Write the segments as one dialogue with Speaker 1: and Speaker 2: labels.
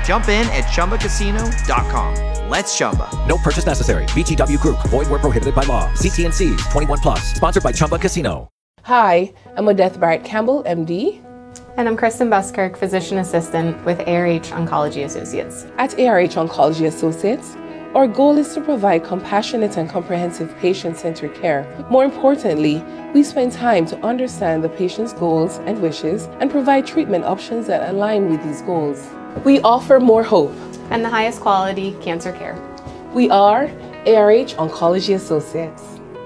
Speaker 1: Jump in at ChumbaCasino.com. Let's Chumba.
Speaker 2: No purchase necessary. VGW Group. Void where prohibited by law. See T&Cs. 21 plus. Sponsored by Chumba Casino.
Speaker 3: Hi, I'm Odette Barrett Campbell, MD.
Speaker 4: And I'm Kristen Buskirk, Physician Assistant with ARH Oncology Associates.
Speaker 3: At ARH Oncology Associates, our goal is to provide compassionate and comprehensive patient-centered care. More importantly, we spend time to understand the patient's goals and wishes and provide treatment options that align with these goals. We offer more hope
Speaker 4: and the highest quality cancer care.
Speaker 3: We are ARH Oncology Associates.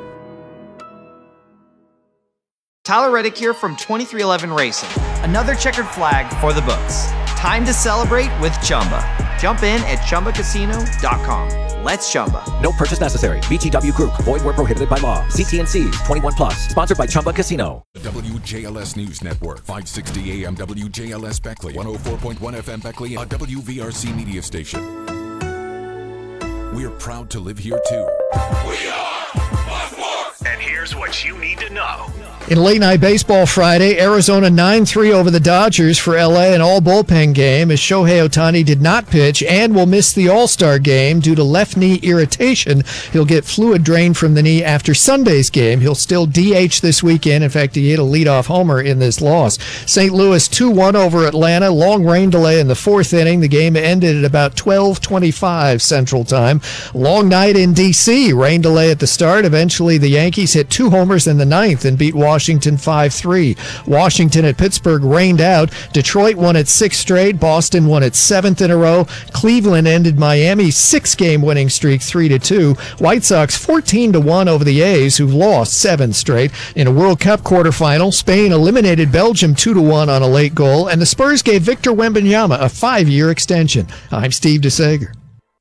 Speaker 1: Tyler Reddick here from 2311 Racing. Another checkered flag for the books. Time to celebrate with Chumba. Jump in at ChumbaCasino.com. Let's Chumba.
Speaker 2: No purchase necessary. VGW Group. Void where prohibited by law. See T&Cs. 21 plus. Sponsored by Chumba Casino.
Speaker 5: WJLS News Network. 560 AM WJLS Beckley. 104.1 FM Beckley. A WVRC media station. We're proud to live here too.
Speaker 6: We are Buffalo. And here's what you need to know.
Speaker 7: In late night baseball Friday, Arizona 9-3 over the Dodgers for LA, an all bullpen game as Shohei Ohtani did not pitch and will miss the All-Star game due to left knee irritation. He'll get fluid drained from the knee after Sunday's game. He'll still DH this weekend. In fact, he hit a leadoff homer in this loss. St. Louis 2-1 over Atlanta. Long rain delay in the fourth inning. The game ended at about 12:25 Central Time. Long night in D.C. Rain delay at the start. Eventually, the Yankees hit 2 homers in the ninth and beat Washington 5-3. Washington at Pittsburgh rained out. Detroit won its 6th straight. Boston won its 7th in a row. Cleveland ended Miami's 6-game winning streak 3-2. White Sox 14-1 over the A's, who've lost 7 straight. In a World Cup quarterfinal, Spain eliminated Belgium 2-1 on a late goal, and the Spurs gave Victor Wembanyama a 5-year extension. I'm Steve DeSager.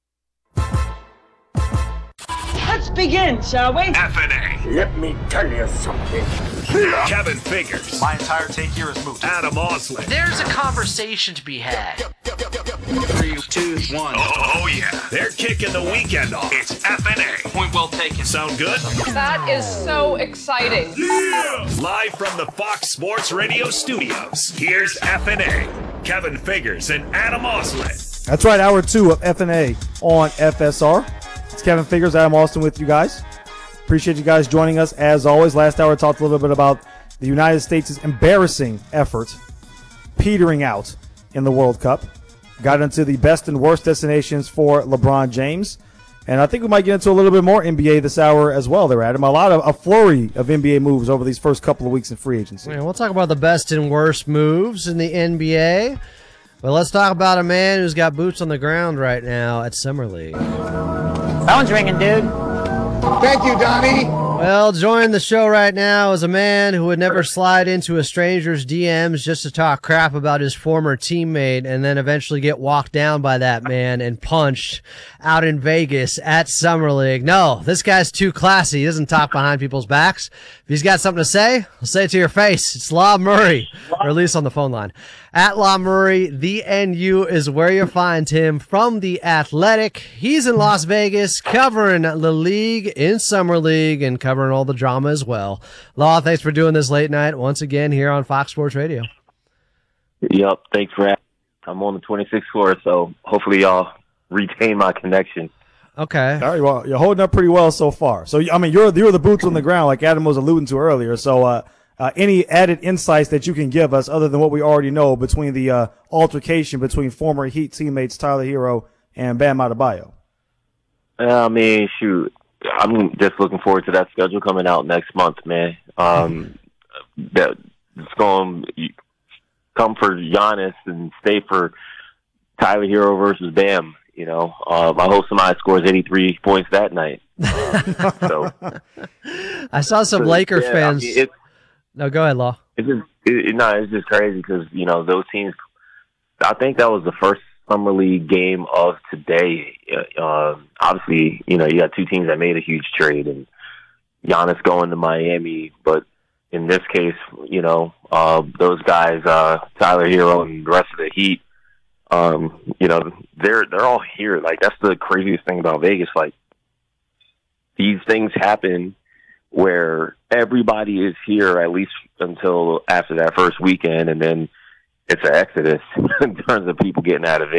Speaker 8: Let's begin, shall we?
Speaker 6: FNA.
Speaker 9: Let me tell you something.
Speaker 6: Kevin Figures.
Speaker 10: My entire take here is moved.
Speaker 6: Adam Osley.
Speaker 11: There's a conversation to be had.
Speaker 10: 3, 2, 1.
Speaker 6: Oh, yeah. They're kicking the weekend off. It's FNA.
Speaker 10: Point well taken.
Speaker 6: Sound good?
Speaker 12: That is so exciting.
Speaker 6: Yeah! Live from the Fox Sports Radio studios, here's FNA. Kevin Figures and Adam Osley.
Speaker 13: That's right, hour 2 of FNA on FSR. It's Kevin Figures, Adam Austin with you guys. Appreciate you guys joining us as always. Last hour, I talked a little bit about the United States' embarrassing effort petering out in the World Cup. Got into the best and worst destinations for LeBron James. And I think we might get into a little bit more NBA this hour as well there, Adam. A flurry of NBA moves over these first couple of weeks in free agency.
Speaker 14: Yeah, we'll talk about the best and worst moves in the NBA. But let's talk about a man who's got boots on the ground right now at Summer League.
Speaker 8: Phone's ringing, dude.
Speaker 9: Thank you, Donnie.
Speaker 14: Well, joining the show right now is a man who would never slide into a stranger's DMs just to talk crap about his former teammate and then eventually get walked down by that man and punched out in Vegas at Summer League. No, this guy's too classy. He doesn't talk behind people's backs. If he's got something to say, he'll say it to your face. It's Law Murray, or at least on the phone line. At Law Murray, the NU is where you find him from The Athletic. He's in Las Vegas covering the league in Summer League and covering all the drama as well. Law, thanks for doing this late night once again here on Fox Sports Radio.
Speaker 15: Yep, thanks for having me. I'm on the 26th floor, so hopefully y'all retain my connection.
Speaker 14: Okay.
Speaker 13: All right, well, you're holding up pretty well so far. So, I mean, you're the boots on the ground like Adam was alluding to earlier. So, any added insights that you can give us other than what we already know between the altercation between former Heat teammates Tyler Hero and Bam Adebayo?
Speaker 15: I mean, shoot, I'm just looking forward to that schedule coming out next month, man. That it's going to come for Giannis and stay for Tyler Hero versus Bam. You know, I hope somebody scores 83 points that night. So
Speaker 14: I saw some Laker fans. I mean, no, go ahead, Law.
Speaker 15: It's just crazy because, you know, those teams, I think that was the first Summer League game of today. Obviously, you know, you got two teams that made a huge trade and Giannis going to Miami. But in this case, you know, those guys, Tyler Hero and the rest of the Heat, you know, they're all here. Like, that's the craziest thing about Vegas. Like, these things happen where everybody is here at least until after that first weekend, and then it's an exodus in terms of people getting out of Vegas.